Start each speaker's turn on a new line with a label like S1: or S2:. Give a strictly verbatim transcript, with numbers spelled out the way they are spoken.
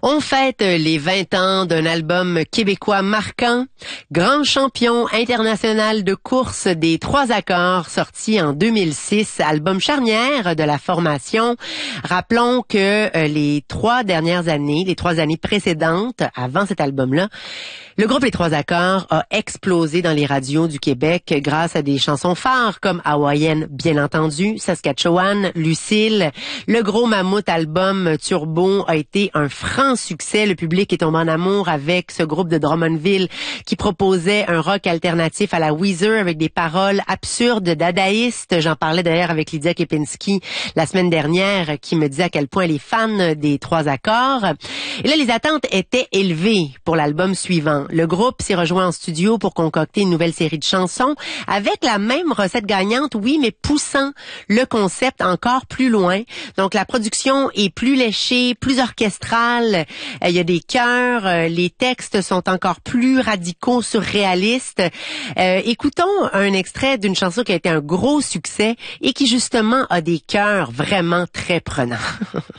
S1: On fête les vingt ans d'un album québécois marquant, grand champion international de course des trois accords, sorti en deux mille six, album charnière de la formation. Rappelons que euh, les trois dernières années, les trois années précédentes, avant cet album-là, le groupe Les Trois Accords a explosé dans les radios du Québec grâce à des chansons phares comme Hawaïenne, bien entendu, Saskatchewan, Lucille. Le Gros Mammouth album Turbo a été un franc succès. Le public est tombé en amour avec ce groupe de Drummondville qui proposait un rock alternatif à la Weezer avec des paroles absurdes, dadaïstes. J'en parlais d'ailleurs avec Lydia Kepinski la semaine dernière qui me disait à quel point elle est fan des Trois Accords. Et là, les attentes étaient élevées pour l'album suivant. Le groupe s'est rejoint en studio pour concocter une nouvelle série de chansons avec la même recette gagnante, oui, mais poussant le concept encore plus loin. Donc, la production est plus léchée, plus orchestrale. Il y a des chœurs, les textes sont encore plus radicaux, surréalistes. Euh, écoutons un extrait d'une chanson qui a été un gros succès et qui, justement, a des chœurs vraiment très prenants.